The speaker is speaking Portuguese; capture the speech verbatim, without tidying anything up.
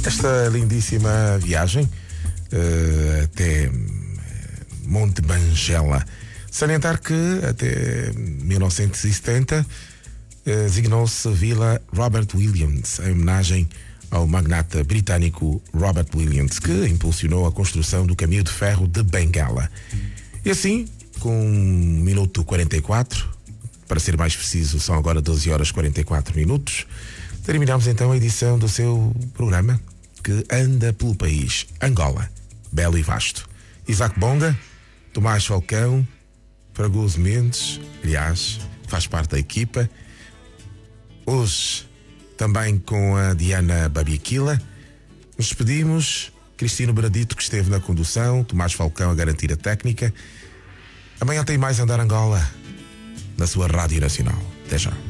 esta lindíssima viagem uh, até Monte Bangela. Salientar que até mil novecentos e setenta uh, designou-se Vila Robert Williams, em homenagem ao magnata britânico Robert Williams, que impulsionou a construção do caminho de ferro de Bengala. E assim, com um minuto quarenta e quatro, para ser mais preciso, são agora doze horas e quarenta e quatro minutos, terminamos então a edição do seu programa que anda pelo país, Angola, belo e vasto. Isaac Bonga, Tomás Falcão, Fragoso Mendes, aliás, faz parte da equipa. Hoje, também com a Diana Babiquila. Nos despedimos. Cristino Benedito, que esteve na condução, Tomás Falcão a garantir a técnica. Amanhã tem mais Andar Angola na sua Rádio Nacional. Até já.